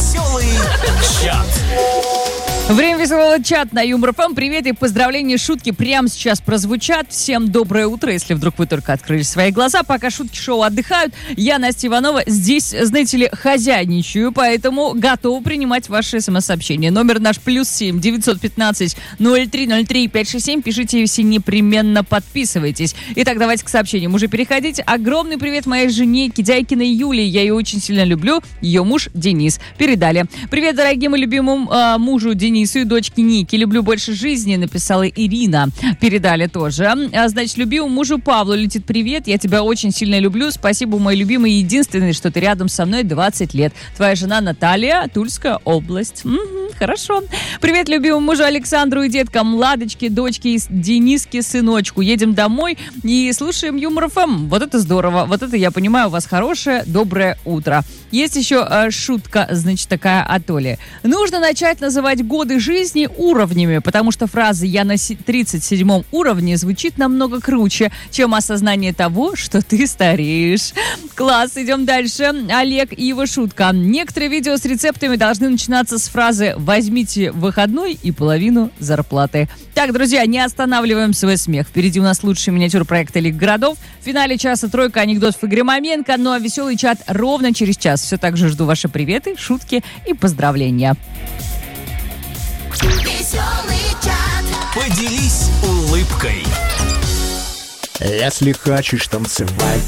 Веселый чат. Время веселого чат на Юмор ФМ. Привет и поздравления, шутки прямо сейчас прозвучат. Всем доброе утро, если вдруг вы только открыли свои глаза. Пока шутки шоу отдыхают, я, Настя Иванова, здесь, знаете ли, хозяйничаю, поэтому готова принимать ваши смс-сообщения. Номер наш +7 915 0303 567. Пишите, если непременно подписывайтесь. Итак, давайте к сообщениям уже переходить. Огромный привет моей жене Кидяйкиной Юлии. Я ее очень сильно люблю. Ее муж Денис. Передали. Привет, дорогим и любимому мужу Денису и дочке Ники. Люблю больше жизни, написала Ирина. Передали тоже. Значит, любимому мужу Павлу летит привет. Я тебя очень сильно люблю. Спасибо, мой любимый. Единственный, что ты рядом со мной 20 лет. Твоя жена Наталья, Тульская область. Хорошо. Привет любимому мужу Александру и деткам, Ладочке, дочке и Дениске, сыночку. Едем домой и слушаем Юмор ФМ. Вот это здорово. Вот это, я понимаю, у вас хорошее, доброе утро. Есть еще шутка, значит, такая от Оли. Нужно начать называть годы жизни уровнями, потому что фраза «я на 37-м уровне» звучит намного круче, чем осознание того, что ты стареешь. Класс, идем дальше. Олег и его шутка. Некоторые видео с рецептами должны начинаться с фразы «возьмите выходной и половину зарплаты». Так, друзья, не останавливаем свой смех. Впереди у нас лучший миниатюр проекта «Лиг городов». В финале часа тройка анекдотов Игоря Маменко. Ну а веселый чат ровно через час. Все так же жду ваши приветы, шутки и поздравления. Веселый чат. Поделись улыбкой. Если хочешь танцевать,